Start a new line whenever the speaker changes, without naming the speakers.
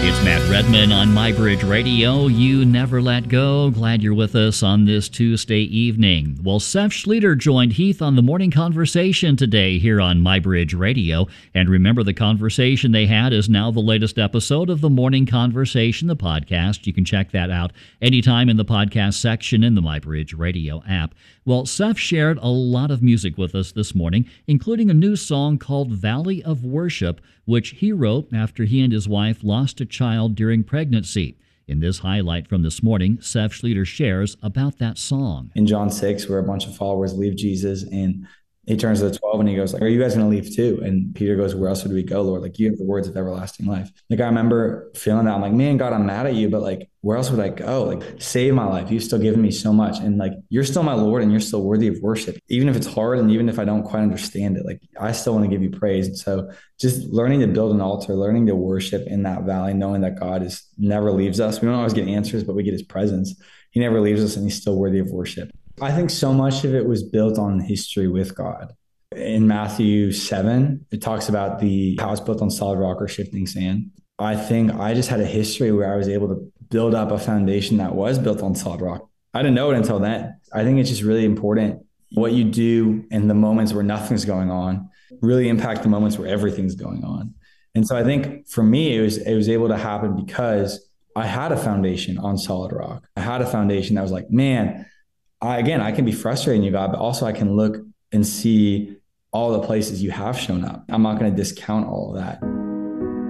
It's Matt Redman on MyBridge Radio. You never let go. Glad you're with us on this Tuesday evening. Well, Seth Schlueter joined Heath on the Morning Conversation today here on MyBridge Radio. And remember, the conversation they had is now the latest episode of the Morning Conversation, the podcast. You can check that out anytime in the podcast section in the MyBridge Radio app. Well, Seth shared a lot of music with us this morning, including a new song called Valley of Worship, which he wrote after he and his wife lost a child during pregnancy. In this highlight from this morning, Seth Schlueter shares about that song.
In John 6, where a bunch of followers leave Jesus, and he turns to the 12 and he goes, are you guys going to leave too? And Peter goes, where else would we go, Lord? Like, you have the words of everlasting life. Like, I remember feeling that. I'm like, man, God, I'm mad at you, but like, where else would I go? Like, save my life. You've still given me so much. And like, you're still my Lord and you're still worthy of worship. Even if it's hard and even if I don't quite understand it, like, I still want to give you praise. And so just learning to build an altar, learning to worship in that valley, knowing that God never leaves us. We don't always get answers, but we get his presence. He never leaves us and he's still worthy of worship. I think so much of it was built on history with God. In Matthew 7, it talks about the house built on solid rock or shifting sand. I think I just had a history where I was able to build up a foundation that was built on solid rock. I didn't know it until then. I think it's just really important. What you do in the moments where nothing's going on really impact the moments where everything's going on. And so I think for me, it was able to happen because I had a foundation on solid rock. I had a foundation that was like, man, I can be frustrating you, God, but also I can look and see all the places you have shown up. I'm not going to discount all of that.